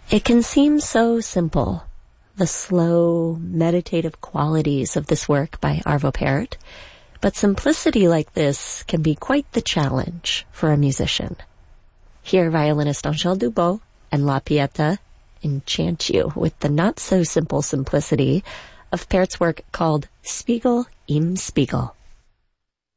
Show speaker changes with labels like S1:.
S1: It can seem so simple, the slow, meditative qualities of this work by Arvo Pärt, but simplicity like this can be quite the challenge for a musician. Here, violinist Angèle Dubos and La Pieta enchant you with the not-so-simple simplicity of Pärt's work called Spiegel im Spiegel.